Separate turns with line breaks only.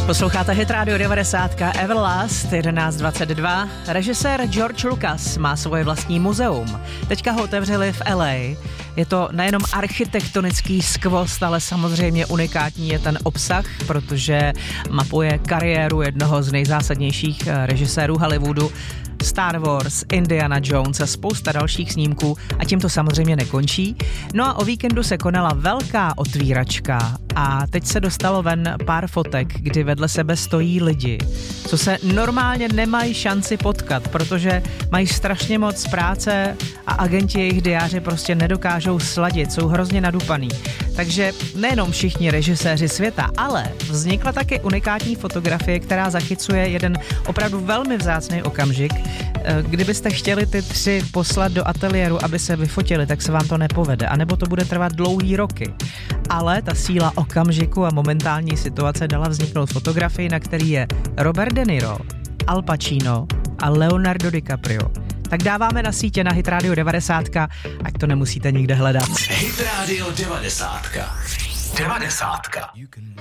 Posloucháte Hit Radio 90, Everlast 11:22. Režisér George Lucas má svoje vlastní muzeum. Teďka ho otevřeli v LA. Je to nejenom architektonický skvost, ale samozřejmě unikátní je ten obsah, protože mapuje kariéru jednoho z nejzásadnějších režisérů Hollywoodu. Star Wars, Indiana Jones a spousta dalších snímků a tím to samozřejmě nekončí. No a o víkendu se konala velká otvíračka a teď se dostalo ven pár fotek, kdy vedle sebe stojí lidi, co se normálně nemají šanci potkat, protože mají strašně moc práce a agenti jejich diáře prostě nedokážou sladit, jsou hrozně nadupaný. Takže nejenom všichni režiséři světa, ale vznikla taky unikátní fotografie, která zachycuje jeden opravdu velmi vzácný okamžik. Kdybyste chtěli ty 3 poslat do ateliéru, aby se vyfotili, tak se vám to nepovede, anebo to bude trvat dlouhý roky. Ale ta síla okamžiku a momentální situace dala vzniknout fotografii, na který je Robert De Niro, Al Pacino a Leonardo DiCaprio. Tak dáváme na sítě na Hit Radio 90, ať to nemusíte nikde hledat.
Hit Radio 90. 90.